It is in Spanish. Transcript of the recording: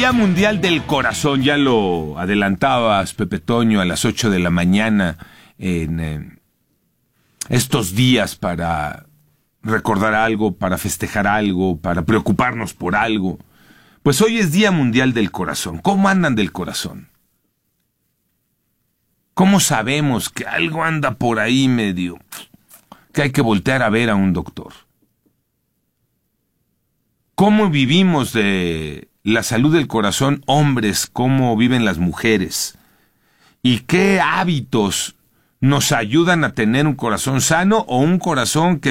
Día Mundial del Corazón, ya lo adelantabas, Pepe Toño, a las 8 de la mañana en estos días para recordar algo, para festejar algo, para preocuparnos por algo. Pues hoy es Día Mundial del Corazón. ¿Cómo andan del corazón? ¿Cómo sabemos que algo anda por ahí medio que hay que voltear a ver a un doctor? ¿Cómo vivimos de la salud del corazón hombres? ¿Cómo viven las mujeres? ¿Y qué hábitos nos ayudan a tener un corazón sano o un corazón que